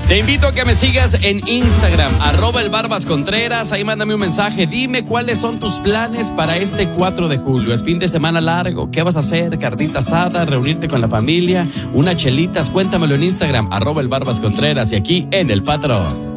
Te invito a que me sigas en Instagram, @elbarbascontreras. Ahí mándame un mensaje. Dime cuáles son tus planes para este 4 de julio. Es fin de semana largo. ¿Qué vas a hacer? ¿Carnita asada? ¿Reunirte con la familia? ¿Unas chelitas? Cuéntamelo en Instagram, @elbarbascontreras y aquí en El Patrón.